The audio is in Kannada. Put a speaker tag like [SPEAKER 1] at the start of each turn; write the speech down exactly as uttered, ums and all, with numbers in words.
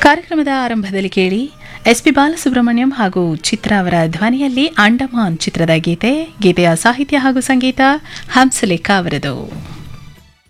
[SPEAKER 1] ಕಾರ್ಯಕ್ರಮದ ಆರಂಭದಲ್ಲಿ ಕೇಳಿ ಎಸ್ ಪಿ ಬಾಲಸುಬ್ರಹ್ಮಣ್ಯಂ ಹಾಗೂ ಚಿತ್ರ ಅವರ ಧ್ವನಿಯಲ್ಲಿ ಅಂಡಮಾನ್ ಚಿತ್ರದ ಗೀತೆ. ಗೀತೆಯ ಸಾಹಿತ್ಯ ಹಾಗೂ ಸಂಗೀತ ಹಂಸಲೇಖ ಅವರದು.